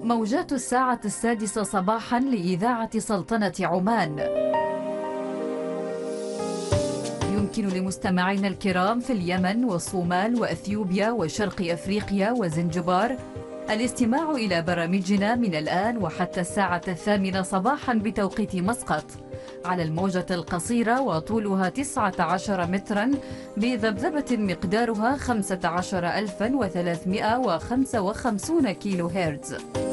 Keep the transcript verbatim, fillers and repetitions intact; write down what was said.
موجات الساعة السادسة صباحا لإذاعة سلطنة عمان. يمكن لمستمعينا الكرام في اليمن والصومال وأثيوبيا وشرق أفريقيا وزنجبار الاستماع إلى برامجنا من الآن وحتى الساعة الثامنة صباحا بتوقيت مسقط على الموجة القصيرة وطولها تسعة عشر مترا بذبذبة مقدارها خمسة عشر ألفا وثلاثمئة وخمسة وخمسين كيلو هرتز.